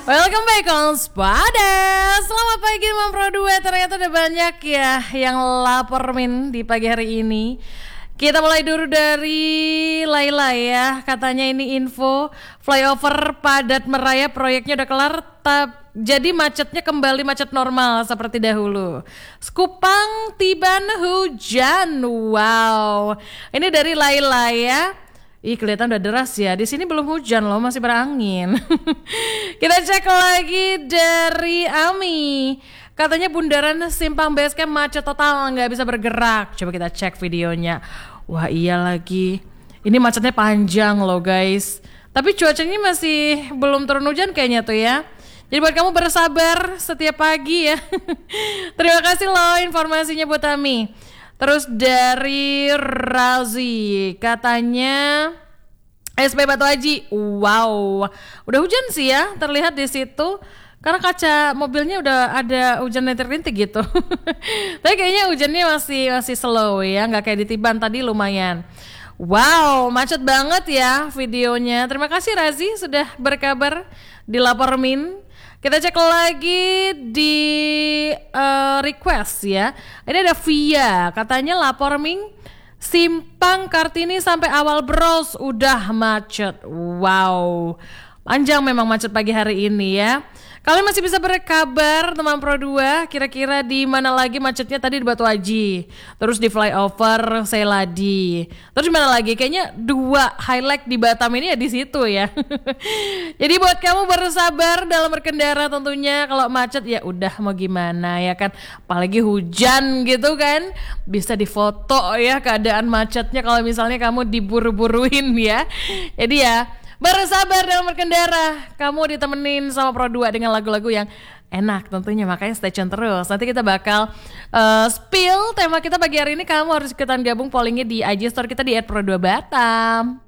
Welcome back on Spada. Selamat pagi Mam Pro 2. Ternyata udah banyak ya yang lapor min di pagi hari ini. Kita mulai dulu dari Laila ya. Katanya ini info flyover padat meraya proyeknya udah kelar, jadi macetnya kembali macet normal seperti dahulu. Skupang tiban hujan. Wow. Ini dari Laila ya. Ih, kelihatan udah deras ya. Di sini belum hujan loh, masih berangin. Kita cek lagi dari Ami. Katanya bundaran Simpang Basecamp macet total, nggak bisa bergerak. Coba kita cek videonya. Wah iya lagi. Ini macetnya panjang loh guys. Tapi cuacanya masih belum turun hujan kayaknya tuh ya. Jadi buat kamu bersabar setiap pagi ya. Terima kasih loh informasinya buat Ami. Terus dari Razi, katanya SP Batu Haji, wow, udah hujan sih ya, terlihat di situ. Karena kaca mobilnya udah ada hujan rintik-rintik gitu. Tapi kayaknya hujannya masih slow ya, nggak kayak di Tiban tadi lumayan. Wow, macet banget ya videonya. Terima kasih Razi sudah berkabar di Lapor Min. Kita cek lagi di request ya. Ini ada Via, katanya Lapor Min Simpang Kartini sampai awal Bros udah macet. Wow, panjang memang macet pagi hari ini ya. Kalian masih bisa berkabar teman Pro 2, kira-kira di mana lagi macetnya? Tadi di Batu Haji, terus di flyover Seladi, terus di mana lagi? Kayaknya dua highlight di Batam ini ya di situ ya. Jadi buat kamu bersabar dalam berkendara tentunya, kalau macet ya udah mau gimana ya kan, apalagi hujan gitu kan, bisa difoto ya keadaan macetnya kalau misalnya kamu diburu-buruin ya. Jadi ya bersabar dalam berkendara. Kamu ditemenin sama Pro 2 dengan lagu-lagu yang enak tentunya. Makanya stay tune terus. Nanti kita bakal spill tema kita pagi hari ini. Kamu harus ikutan gabung pollingnya di IG Store kita di @Pro2Batam.